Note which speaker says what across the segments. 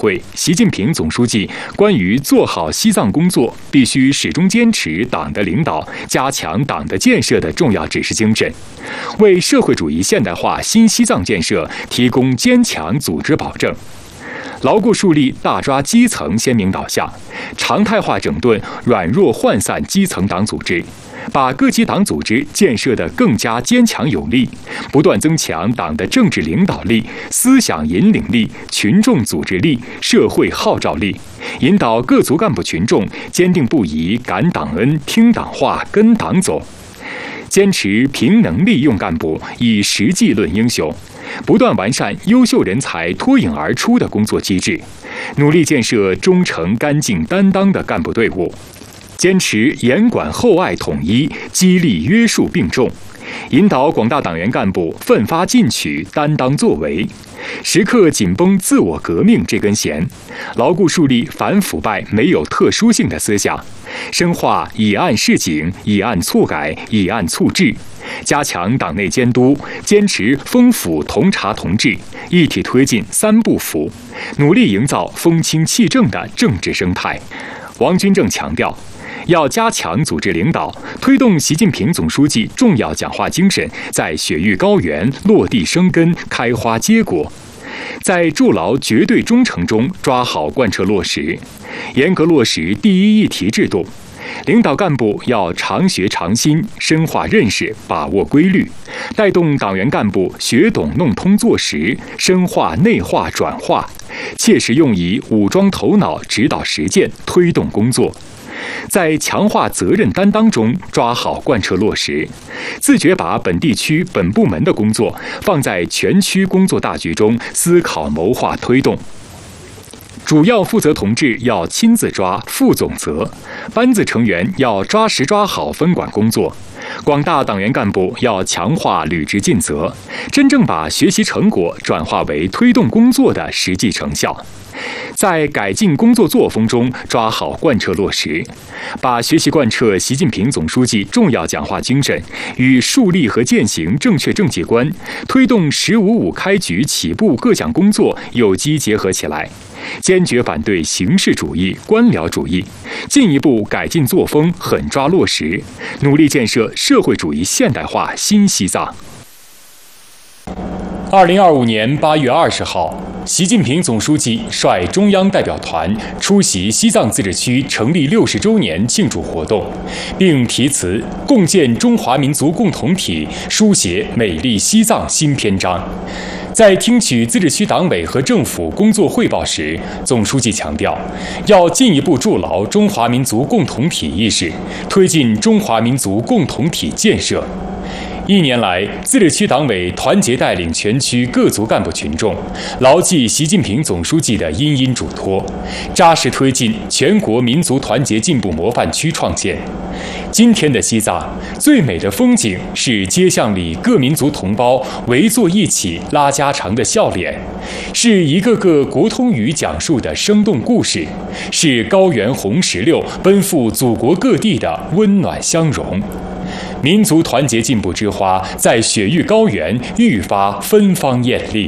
Speaker 1: 会，习近平总书记关于做好西藏工作必须始终坚持党的领导、加强党的建设的重要指示精神，为社会主义现代化新西藏建设提供坚强组织保证。牢固树立大抓基层鲜明导向，常态化整顿软弱涣散基层党组织，把各级党组织建设得更加坚强有力，不断增强党的政治领导力、思想引领力、群众组织力、社会号召力，引导各族干部群众坚定不移感党恩、听党话、跟党走。坚持凭能力用干部，以实际论英雄，不断完善优秀人才脱颖而出的工作机制，努力建设忠诚、干净、担当的干部队伍。坚持严管厚爱统一，激励约束并重，引导广大党员干部奋发进取、担当作为，时刻紧绷自我革命这根弦，牢固树立反腐败没有特殊性的思想，深化以案示警、以案促改、以案促治，加强党内监督，坚持风腐同查同治，一体推进三不腐，努力营造风清气正的政治生态。王军正强调，要加强组织领导，推动习近平总书记重要讲话精神在雪域高原落地生根、开花结果，在筑牢绝对忠诚中抓好贯彻落实，严格落实第一议题制度。领导干部要常学常新，深化认识，把握规律，带动党员干部学懂弄通做实，深化内化转化，切实用以武装头脑，指导实践，推动工作。在强化责任担当中抓好贯彻落实，自觉把本地区本部门的工作放在全区工作大局中思考谋划推动。主要负责同志要亲自抓、负总责，班子成员要抓实抓好分管工作，广大党员干部要强化履职尽责，真正把学习成果转化为推动工作的实际成效。在改进工作作风中抓好贯彻落实，把学习贯彻习近平总书记重要讲话精神与树立和践行正确政绩观，推动“15.5”开局起步各项工作有机结合起来，坚决反对形式主义、官僚主义，进一步改进作风，狠抓落实，努力建设社会主义现代化新西藏。2025年8月20号，习近平总书记率中央代表团出席西藏自治区成立60周年庆祝活动，并题词“共建中华民族共同体，书写美丽西藏新篇章”。在听取自治区党委和政府工作汇报时，总书记强调，要进一步筑牢中华民族共同体意识，推进中华民族共同体建设。1年来，自治区党委团结带领全区各族干部群众，牢记习近平总书记的殷殷嘱托，扎实推进全国民族团结进步模范区创建。今天的西藏，最美的风景是街巷里各民族同胞围坐一起拉家常的笑脸，是一个个国通语讲述的生动故事，是高原红石榴奔赴祖国各地的温暖相融。民族团结进步之花在雪域高原愈发芬芳艳丽。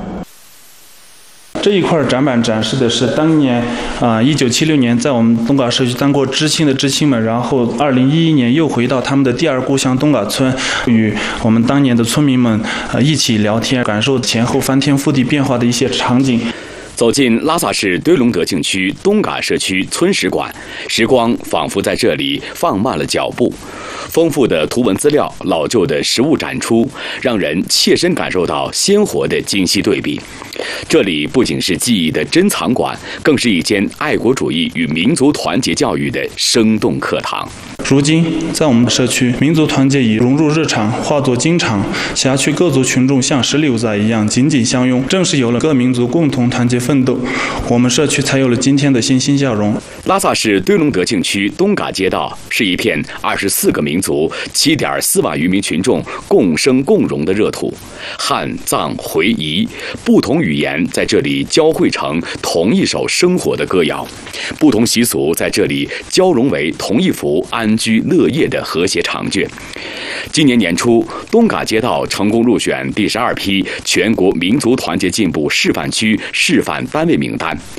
Speaker 2: 这一块展板展示的是当年1976年在我们东嘎社区当过知青的知青们，然后2011年又回到他们的第二故乡东嘎村，与我们当年的村民们一起聊天，感受前后翻天覆地变化的一些场景。
Speaker 3: 走进拉萨市堆龙德庆区东嘎社区村史馆，时光仿佛在这里放慢了脚步。丰富的图文资料、老旧的实物展出，让人切身感受到鲜活的今昔对比。这里不仅是记忆的珍藏馆，更是一间爱国主义与民族团结教育的生动课堂。
Speaker 2: 如今，在我们的社区，民族团结已融入日常，化作经常。辖区各族群众像石榴仔一样紧紧相拥。正是有了各民族共同团结奋斗，我们社区才有了今天的欣欣笑容。
Speaker 3: 拉萨市堆龙德庆区东嘎街道是一片24个民族、7.4万余名群众共生共荣的热土，汉、藏、回、彝不同语言在这里交汇成同一首生活的歌谣，不同习俗在这里交融为同一幅安居乐业的和谐长卷。今年年初，东嘎街道成功入选第12批全国民族团结进步示范区示范单位名单，